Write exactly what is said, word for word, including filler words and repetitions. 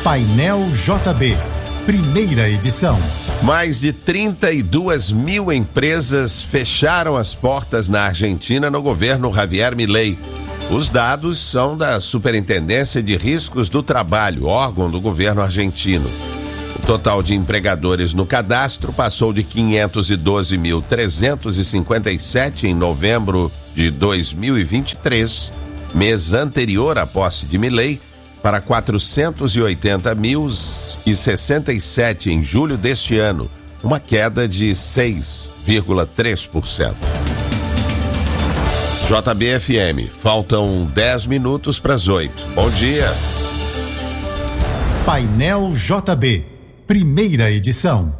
Painel J B, primeira edição. Mais de trinta e duas mil empresas fecharam as portas na Argentina no governo Javier Milei. Os dados são da Superintendência de Riscos do Trabalho, órgão do governo argentino. O total de empregadores no cadastro passou de quinhentos e doze mil trezentos e cinquenta e sete em novembro de dois mil e vinte e três, mês anterior à posse de Milei, para quatrocentos e oitenta mil e sessenta e sete em julho deste ano, uma queda de seis vírgula três por cento. J B F M, faltam dez minutos para as oito. Bom dia. Painel J B, primeira edição.